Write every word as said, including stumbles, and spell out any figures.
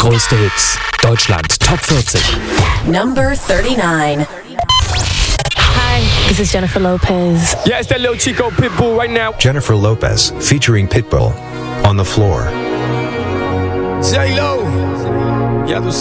Größte Hits. Deutschland Top vierzig. Number thirty-nine. Hi, this is Jennifer Lopez. Yeah, it's that little Chico Pitbull right now. Jennifer Lopez, featuring Pitbull, On the Floor. J-Lo. Ya tú